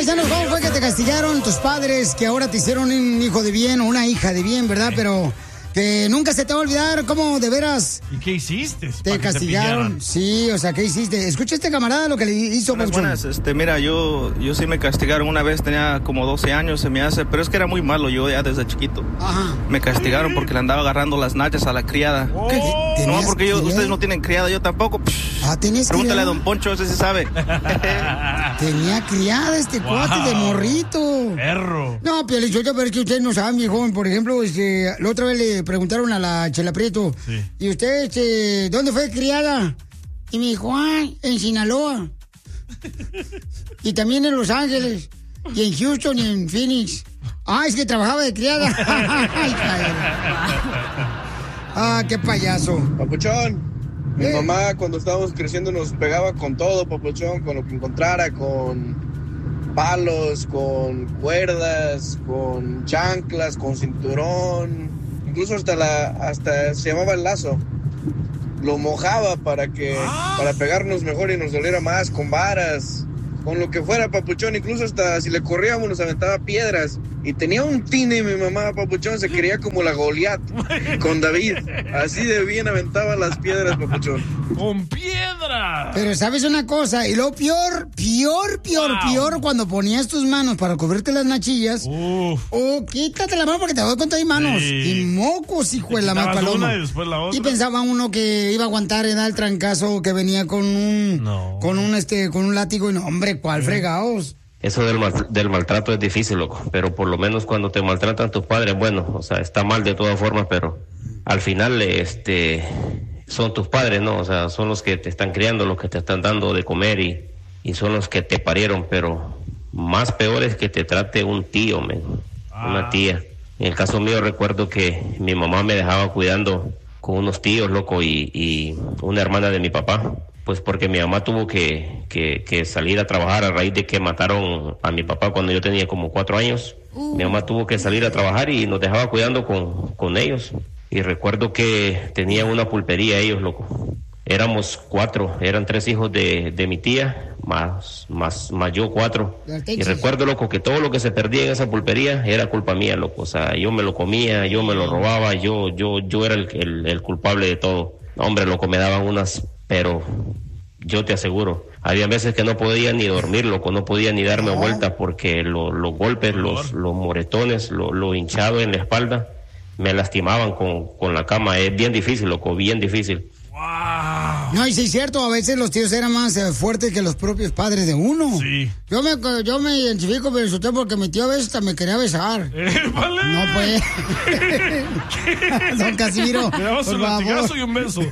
paisanos, ¿cómo fue que te castigaron tus padres que ahora te hicieron un hijo de bien o una hija de bien, verdad? Pero que nunca se te va a olvidar cómo de veras ¿Y qué hiciste? te castigaron. Sí, o sea, ¿qué hiciste? Escucha este camarada lo que le hizo. Buenas, mira, yo sí me castigaron una vez, tenía como 12 años, se me hace, pero es que era muy malo yo ya desde chiquito. Ajá. Me castigaron porque le andaba agarrando las nachas a la criada. No, porque ustedes no tienen criada, yo tampoco. ¿Tenés Pregúntale criada? a Don Poncho, ese sí sabe. Tenía criada este cuate de morrito. Perro. No, pero es que ustedes no saben, mi joven. Por ejemplo, la otra vez le preguntaron a la Chela Prieto, ¿y usted, dónde fue criada? Y me dijo, en Sinaloa. Y también en Los Ángeles. Y en Houston y en Phoenix. Es que trabajaba de criada. Qué payaso. Papuchón, mi mamá cuando estábamos creciendo nos pegaba con todo, papuchón, con lo que encontrara, con palos, con cuerdas, con chanclas, con cinturón, incluso hasta se llamaba el lazo. Lo mojaba para pegarnos mejor y nos doliera más, con varas, con lo que fuera, papuchón, incluso hasta si le corríamos nos aventaba piedras. Y tenía un tine mi mamá, papuchón, se quería como la Goliat con David. Así de bien aventaba las piedras, papuchón. ¡Con piedra! Pero ¿sabes una cosa? Y lo peor, cuando ponías tus manos para cubrirte las nachillas. Quítate la mano porque te doy con todas mis manos. Sí. Y mocos, hijo de la más paloma. Una y después la otra. Y pensaba uno que iba a aguantar el trancazo que venía con un látigo. Y no, hombre, ¿cuál fregados? Eso del maltrato es difícil, loco, pero por lo menos cuando te maltratan tus padres, bueno, o sea, está mal de todas formas, pero al final, son tus padres, ¿no? O sea, son los que te están criando, los que te están dando de comer y son los que te parieron, pero más peor es que te trate un tío, una tía. En el caso mío recuerdo que mi mamá me dejaba cuidando con unos tíos, loco, y una hermana de mi papá. Pues porque mi mamá tuvo que salir a trabajar a raíz de que mataron a mi papá cuando yo tenía como 4 años. Mi mamá tuvo que salir a trabajar y nos dejaba cuidando con ellos. Y recuerdo que tenían una pulpería ellos, loco. Éramos 4, eran 3 hijos de mi tía, más yo 4. Y recuerdo, loco, que todo lo que se perdía en esa pulpería era culpa mía, loco. O sea, yo me lo comía, yo me lo robaba, yo era el culpable de todo. Hombre, loco, me daban unas... Pero yo te aseguro, había veces que no podía ni dormir, loco, no podía ni darme vuelta porque los golpes, los moretones, lo hinchado en la espalda, me lastimaban con la cama. Es bien difícil, loco, bien difícil. Wow. No, y sí es cierto, a veces los tíos eran más fuertes que los propios padres de uno. Sí. Yo me identifico, pero usted porque mi tío a veces hasta me quería besar. ¿Vale? No, pues. Don Casimiro, le damos un latigazo y un beso.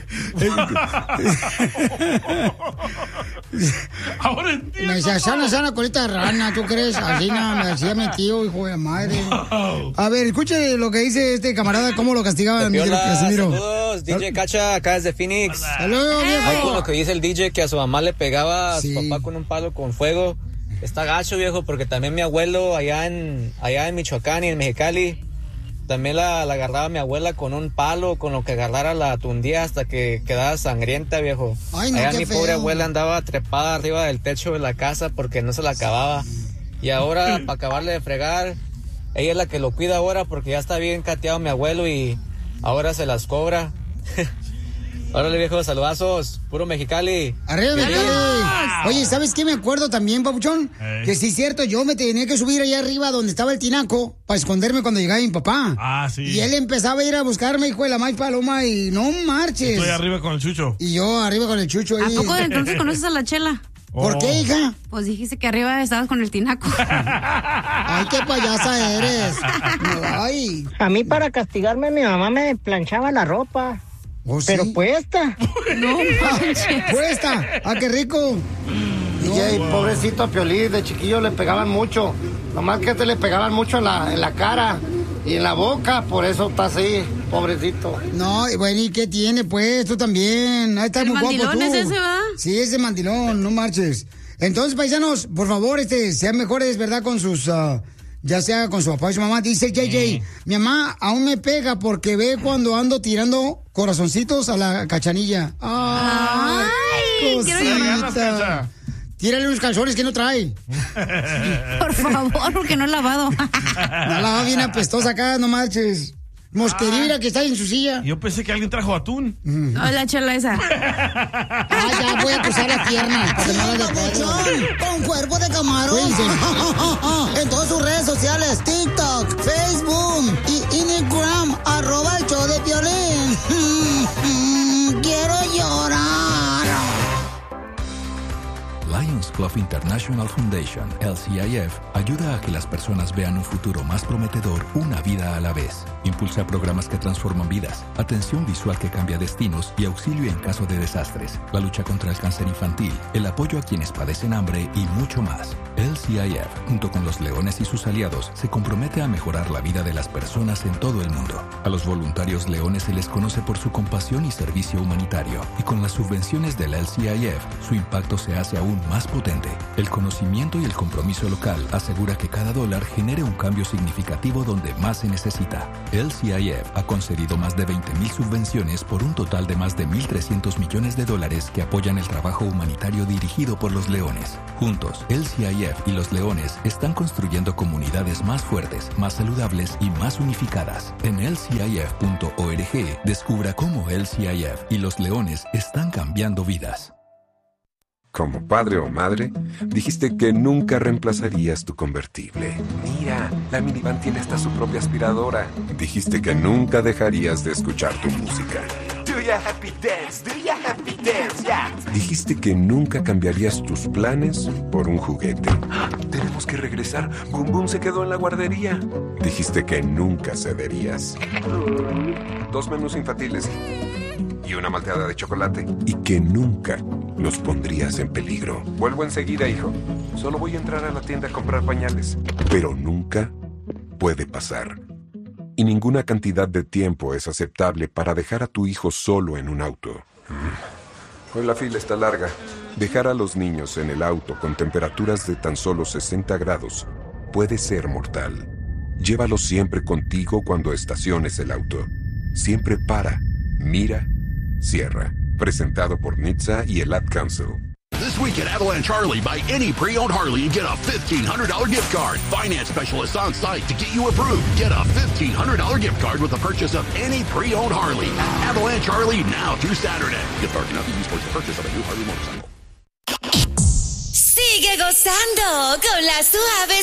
Ahora entiendo. Me decía, sana colita de rana, ¿tú crees? Así me decía mi tío, hijo de madre. Wow. A ver, escuche lo que dice este camarada, cómo lo castigaba mi Casimiro. Saludos, DJ Cacha, acá desde Phoenix. Saludos, viejo. Ahí con lo que dice el DJ, que a su mamá le pegaba a su papá con un palo con fuego. Está gacho, viejo, porque también mi abuelo allá en Michoacán y en Mexicali, también la agarraba mi abuela con un palo, con lo que agarrara la tundía hasta que quedaba sangrienta, viejo. Ay, no, allá mi feo. pobre abuela andaba trepada arriba del techo de la casa porque no se la acababa. Y ahora, para acabarle de fregar, ella es la que lo cuida ahora porque ya está bien cateado mi abuelo y ahora se las cobra. Órale, viejo, saludazos, puro Mexicali. ¡Arriba, Mexicali! Oye, ¿sabes qué me acuerdo también, papuchón? Que sí es cierto, yo me tenía que subir allá arriba donde estaba el tinaco para esconderme cuando llegaba mi papá. Sí. Y él empezaba a ir a buscarme, hijo de la maíz paloma, y no marches. Estoy arriba con el Chucho. Y yo arriba con el Chucho ahí. ¿A poco entonces conoces a la Chela? ¿Por qué, hija? Pues dijiste que arriba estabas con el tinaco. Ay, qué payasa eres. Ay. A mí para castigarme mi mamá me planchaba la ropa. Pero ¿sí? Puesta. No manches. Puesta. Qué rico. DJ, pobrecito a Piolín, de chiquillo le pegaban mucho. Nomás que le pegaban mucho en la cara y en la boca, por eso está así, pobrecito. No, bueno, ¿y qué tiene, pues? Tú también. Ahí está muy guapo tú. ¿El mandilón es ese, va? Sí, ese mandilón, no marches. Entonces, paisanos, por favor, sean mejores, ¿verdad? Con sus... ya sea con su papá y su mamá. Dice JJ, mi mamá aún me pega porque ve cuando ando tirando corazoncitos a la Cachanilla. Ay, cosita. Tírale unos calzones que no trae. Por favor, porque no he lavado. No lava bien apestosa acá, no manches. Mosquerira que está en su silla. Yo pensé que alguien trajo atún. Hola, chela esa. Ya voy a cruzar la pierna. Con cuerpo de camarón. En todas sus redes sociales, TikTok, Facebook y Instagram, @el-show-de-Piolín. Quiero llorar. Lions Club International Foundation, LCIF, ayuda a que las personas vean un futuro más prometedor una vida a la vez. Impulsa programas que transforman vidas, atención visual que cambia destinos y auxilio en caso de desastres, la lucha contra el cáncer infantil, el apoyo a quienes padecen hambre y mucho más. LCIF, junto con los leones y sus aliados, se compromete a mejorar la vida de las personas en todo el mundo. A los voluntarios leones se les conoce por su compasión y servicio humanitario, y con las subvenciones del LCIF, su impacto se hace aún más potente. El conocimiento y el compromiso local asegura que cada dólar genere un cambio significativo donde más se necesita. LCIF ha concedido más de 20,000 subvenciones por un total de más de $1,300 millones que apoyan el trabajo humanitario dirigido por los leones. Juntos, LCIF y los leones están construyendo comunidades más fuertes, más saludables y más unificadas. En lcif.org descubra cómo LCIF y los leones están cambiando vidas. Como padre o madre, dijiste que nunca reemplazarías tu convertible. Mira, la minivan tiene hasta su propia aspiradora. Dijiste que nunca dejarías de escuchar tu música. Do ya happy dance, yeah. Dijiste que nunca cambiarías tus planes por un juguete. Tenemos que regresar. Boom Boom se quedó en la guardería. Dijiste que nunca cederías. 2 menús infantiles y una malteada de chocolate. Y que nunca los pondrías en peligro. Vuelvo enseguida, hijo. Solo voy a entrar a la tienda a comprar pañales. Pero nunca puede pasar. Y ninguna cantidad de tiempo es aceptable para dejar a tu hijo solo en un auto. Hoy la fila está larga. Dejar a los niños en el auto con temperaturas de tan solo 60 grados puede ser mortal. Llévalos siempre contigo cuando estaciones el auto. Siempre para, mira, cierra. Presentado por NHTSA y el Ad Council. This week at Avalanche Harley, buy any pre-owned Harley and get a $1,500 gift card. Finance specialists on site to get you approved. Get a $1,500 gift card with the purchase of any pre-owned Harley. Avalanche Harley now through Saturday. Gift card cannot be used towards the purchase of a new Harley motorcycle. Sigue gozando con la suave